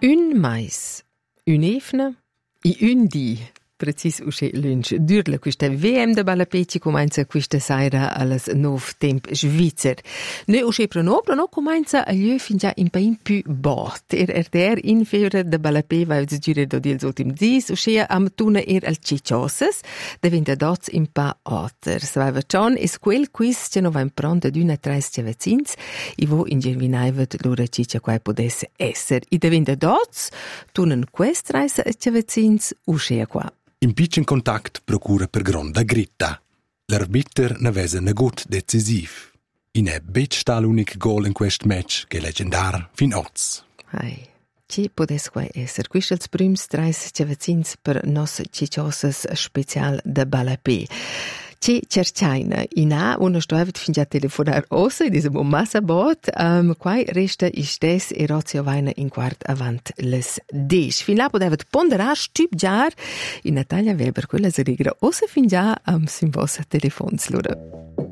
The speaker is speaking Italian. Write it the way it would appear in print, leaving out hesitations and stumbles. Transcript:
Un mais, un'efna e un di. Precis usce lunch. Dürla questa VM de Ballapeci comincia questa sera alles nov temp svizzer. Noi usce pronoblo comincia a lieu fin già in pain più bot. Der in februar de Ballapè va uz gire do dils ultim dis, usce am tuna al cicciosses, deventa dots in pa otter. Svaiva John es quel quiz che no va in pronta d'una tres cevacins, i vo in gervinaivet lura ciccia quai podes esser. I deventa dots, tunen quest tres cevacins usce qua. In pitchen contact procura per gronda gritta. L'arbiter ne vesa negut decisiv. In è bet sta l'unic gol in quest match che legendar fin oz. Ai, ci podes quai esser. Quist els prüms treis cevacins per nos cicciosses special de Ballapè. Ci cercaina in a uno stoivet fin già telefonar ossa in diesem massa bot, quai resta istes erozio vaina in quart avant les 10. Fin là podevet ponderar stüb jar in Natalia Weber, quella se rigra ossa fin già sin vossa telefons lura.